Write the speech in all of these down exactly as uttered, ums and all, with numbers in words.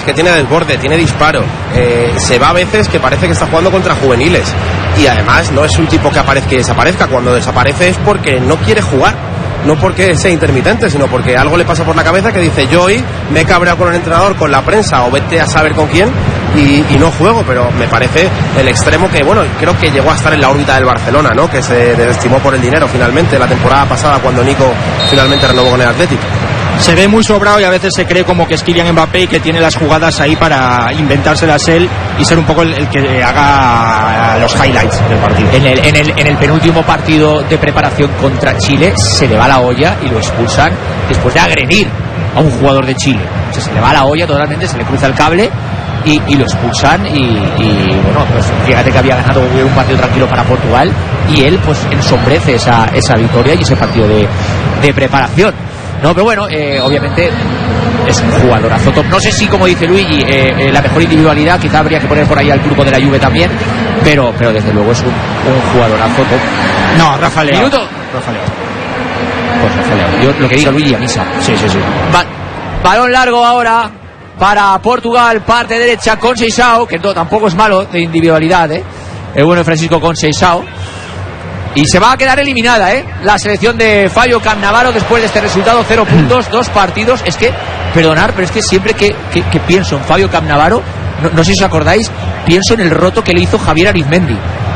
que tiene desborde, tiene disparo, eh, se va a veces que parece que está jugando contra juveniles, y además no es un tipo que aparezca y desaparezca. Cuando desaparece es porque no quiere jugar, no porque sea intermitente, sino porque algo le pasa por la cabeza que dice: yo hoy me he cabreado con el entrenador, con la prensa, o vete a saber con quién, y, y no juego. Pero me parece el extremo que, bueno, creo que llegó a estar en la órbita del Barcelona, ¿no? Que se desestimó por el dinero finalmente la temporada pasada, cuando Nico finalmente renovó con el Athletic. Se ve muy sobrado y a veces se cree como que es Kylian Mbappé y que tiene las jugadas ahí para inventárselas él y ser un poco el, el que haga los highlights del partido. En el, en, el, en el penúltimo partido de preparación contra Chile se le va la olla y lo expulsan después de agredir a un jugador de Chile. O sea, se le va la olla totalmente, se le cruza el cable y, y lo expulsan y, y bueno, pues fíjate que había ganado un partido tranquilo para Portugal y él pues ensombrece esa, esa victoria y ese partido de, de preparación. No, pero bueno, eh, obviamente es un jugadorazo top. No sé si, como dice Luigi, eh, eh, la mejor individualidad, quizá habría que poner por ahí al turco de la Juve también, pero, pero desde luego es un, un jugadorazo top. No, Rafa Leao. Minuto. Rafa Leao. Pues Rafa Leao. Yo lo que diga Luigi a misa. Sí, sí, sí. Va, balón largo ahora para Portugal, parte derecha, Conceição, que no, tampoco es malo de individualidad, ¿eh? El bueno de Francisco Conceição. Y se va a quedar eliminada, ¿eh? La selección de Fabio Cannavaro después de este resultado, cero puntos, dos partidos. Es que, perdonar, pero es que siempre que, que, que pienso en Fabio Cannavaro, no, no sé si os acordáis, pienso en el roto que le hizo Javier Arizmendi.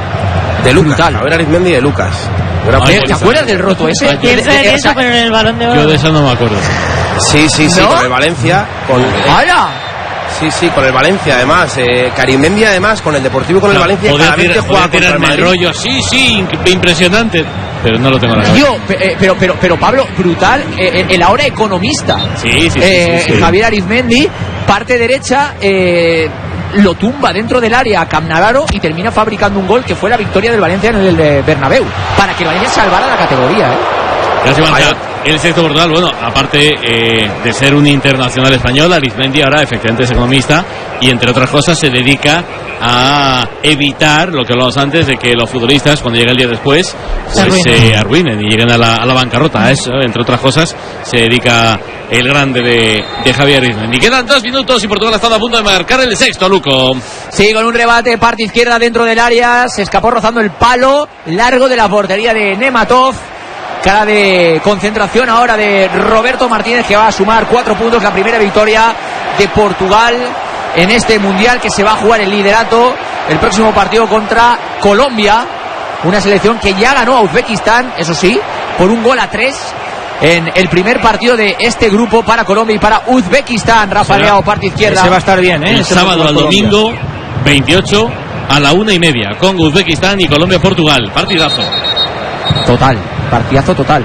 De Lucas, Brutal. Javier Arizmendi de Lucas. ¿Te, ¿Te acuerdas del roto ese? Pienso en eso, pero en el Balón de Oro. Yo de eso no me acuerdo. Sí, sí, sí, ¿No? con el Valencia. Con, ¡Hala! Sí, sí, con el Valencia además. Eh, Arizmendi además, con el Deportivo y con el Valencia, Podía cada vez que tirar- juega podía contra el tirarme el Madrid. rollo, sí, sí, impresionante, pero no lo tengo en la cabeza. Tío, pe- eh, pero, pero, pero Pablo, brutal, eh, el ahora economista. Sí, sí, sí, Eh, sí, sí. Javier Arizmendi, parte derecha, eh, lo tumba dentro del área a Cannavaro y termina fabricando un gol que fue la victoria del Valencia en el eh, Bernabéu, para que el Valencia salvara la categoría, ¿eh? Casi marca el sexto Portugal. Bueno, aparte eh, de ser un internacional español, Arizmendi ahora efectivamente es economista y, entre otras cosas, se dedica a evitar lo que hablamos antes de que los futbolistas, cuando llega el día después, Se pues, arruinen. se arruinen y lleguen a la, a la bancarrota. A eso, entre otras cosas, se dedica el grande de, de Javier Arizmendi. Quedan dos minutos y Portugal ha estado a punto de marcar el sexto, Luco. Sí, con un rebate, parte izquierda dentro del área, se escapó rozando el palo largo de la portería de Nematov. Cara de concentración ahora de Roberto Martínez, que va a sumar cuatro puntos, la primera victoria de Portugal en este mundial, que se va a jugar el liderato el próximo partido contra Colombia, una selección que ya ganó a Uzbekistán, eso sí, por un gol a tres en el primer partido de este grupo para Colombia y para Uzbekistán. Rafa Será- Leao, parte izquierda. Ese va a estar bien, ¿eh? El Ese sábado va a al jugar Colombia. domingo, veintiocho a la una y media, con Uzbekistán y Colombia-Portugal. Partidazo. Total, partidazo total.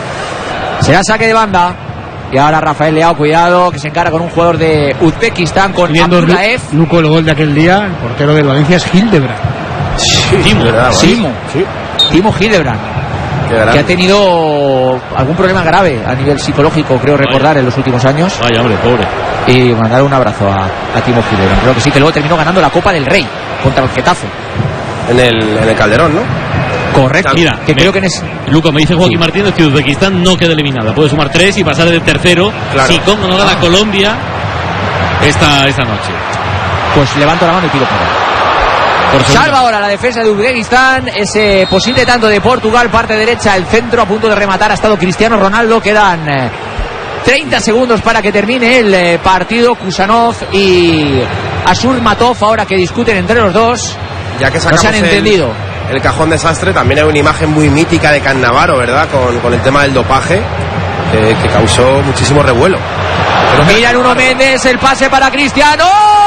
Será saque de banda. Y ahora Rafael Leao, cuidado, que se encara con un jugador de Uzbekistán, con Viendo Abdullaev. Luco, el gol de aquel día, el portero del Valencia es Hildebrand. Timo. ¿Verdad, Sí. Timo. Sí. Timo Hildebrand, Qué grande. que ha tenido algún problema grave a nivel psicológico, creo recordar, en los últimos años. Vaya, hombre, pobre. Y mandar un abrazo a, a Timo Hildebrand. Creo que sí, que luego terminó ganando la Copa del Rey contra el Getafe. En el, en el Calderón, ¿no? Correcto. Mira, que me- creo que en es... Luco, me dice Joaquín Sí. Martínez que Uzbekistán no queda eliminada. Puede sumar tres y pasar de tercero. Claro. Si Congo no gana Colombia esta, esta noche. Pues levanto la mano y pido perdón. Por segundo. Salva ahora la defensa de Uzbekistán. Ese posible tanto de Portugal, parte derecha, el centro a punto de rematar. Ha estado Cristiano Ronaldo. Quedan eh, treinta segundos para que termine el eh, partido. Kusanov y Asurmatov ahora que discuten entre los dos. Ya que No sacamos se han el- entendido. El, cajón desastre, también hay una imagen muy mítica de Cannavaro, ¿verdad? Con, con el tema del dopaje, que, que causó muchísimo revuelo. Pero Mira Nuno Méndez, el pase para Cristiano.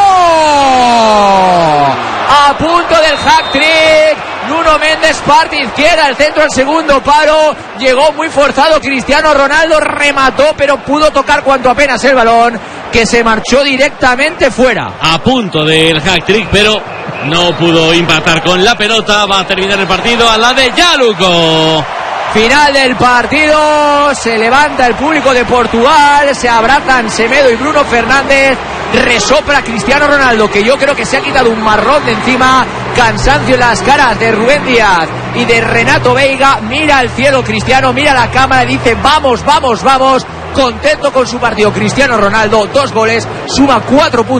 A punto del hat-trick. Nuno Méndez, parte izquierda, el centro, el segundo paro. Llegó muy forzado Cristiano Ronaldo, remató, pero pudo tocar cuanto apenas el balón, que se marchó directamente fuera. A punto del hat-trick, pero no pudo impactar con la pelota. Va a terminar el partido a la de Yaluco. Final del partido, se levanta el público de Portugal, se abrazan Semedo y Bruno Fernández, resopla Cristiano Ronaldo, que yo creo que se ha quitado un marrón de encima, cansancio en las caras de Rubén Díaz y de Renato Veiga. Mira al cielo Cristiano, mira la cámara y dice vamos, vamos, vamos, contento con su partido Cristiano Ronaldo, dos goles, suma cuatro puntos.